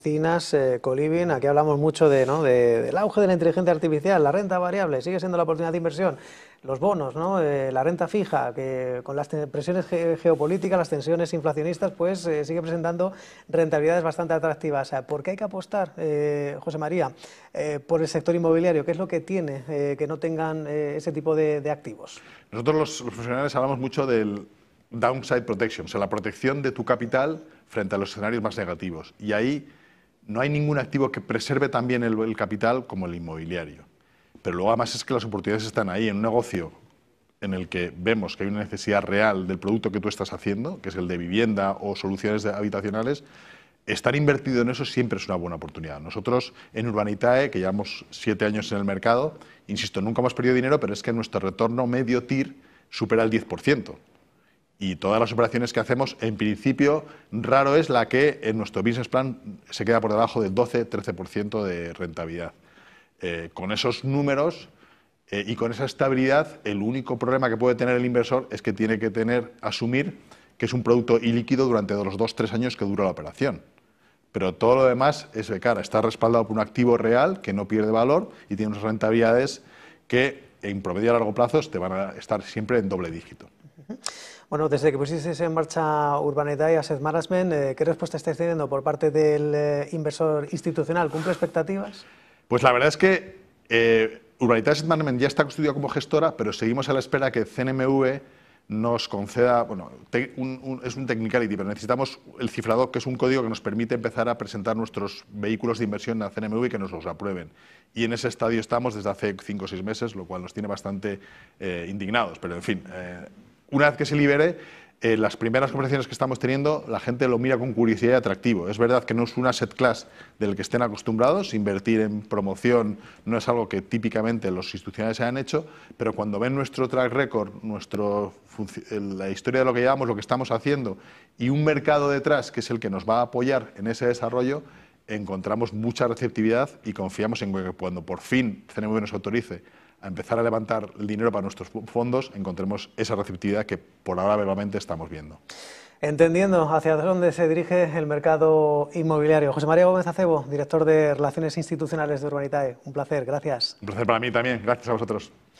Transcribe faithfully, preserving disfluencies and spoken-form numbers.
Cinas, eh, Coliving, aquí hablamos mucho de, ¿no? de, del auge de la inteligencia artificial, la renta variable sigue siendo la oportunidad de inversión, los bonos, ¿no? eh, la renta fija, que con las presiones ge geopolíticas, las tensiones inflacionistas, pues eh, sigue presentando rentabilidades bastante atractivas. ¿Por qué hay que apostar, eh, José María, eh, por el sector inmobiliario? ¿Qué es lo que tiene eh, que no tengan eh, ese tipo de, de activos? Nosotros los, los profesionales hablamos mucho del downside protection, o sea, la protección de tu capital frente a los escenarios más negativos. Y ahí no hay ningún activo que preserve tan bien el, el capital como el inmobiliario. Pero luego además es que las oportunidades están ahí en un negocio en el que vemos que hay una necesidad real del producto que tú estás haciendo, que es el de vivienda o soluciones habitacionales. Estar invertido en eso siempre es una buena oportunidad. Nosotros en Urbanitae, que llevamos siete años en el mercado, insisto, nunca hemos perdido dinero, pero es que nuestro retorno medio T I R supera el diez por ciento. Y todas las operaciones que hacemos, en principio, raro es la que en nuestro business plan se queda por debajo del doce trece por ciento de rentabilidad. Eh, con esos números eh, y con esa estabilidad, el único problema que puede tener el inversor es que tiene que tener, asumir que es un producto ilíquido durante los dos tres años que dura la operación. Pero todo lo demás es de cara, está respaldado por un activo real que no pierde valor y tiene unas rentabilidades que en promedio a largo plazo te van a estar siempre en doble dígito. Bueno, desde que pusisteis en marcha Urbanitae Asset Management, eh, ¿qué respuesta estáis teniendo por parte del eh, inversor institucional? ¿Cumple expectativas? Pues la verdad es que eh, Urbanitae Asset Management ya está constituida como gestora, pero seguimos a la espera que C N M V nos conceda, bueno, te, un, un, es un technicality, pero necesitamos el cifrador, que es un código que nos permite empezar a presentar nuestros vehículos de inversión a C N M V y que nos los aprueben. Y en ese estadio estamos desde hace cinco o seis meses, lo cual nos tiene bastante eh, indignados. Pero, en fin, eh, una vez que se libere, eh, las primeras conversaciones que estamos teniendo, la gente lo mira con curiosidad y atractivo. Es verdad que no es un asset class del que estén acostumbrados, invertir en promoción no es algo que típicamente los institucionales hayan hecho, pero cuando ven nuestro track record, nuestro, la historia de lo que llevamos, lo que estamos haciendo y un mercado detrás que es el que nos va a apoyar en ese desarrollo, encontramos mucha receptividad y confiamos en que cuando por fin C N M V nos autorice a empezar a levantar el dinero para nuestros fondos, encontremos esa receptividad que por ahora verbalmente estamos viendo. Entendiendo hacia dónde se dirige el mercado inmobiliario. José María Gómez Acebo, director de Relaciones Institucionales de Urbanitae. Un placer, gracias. Un placer para mí también, gracias a vosotros.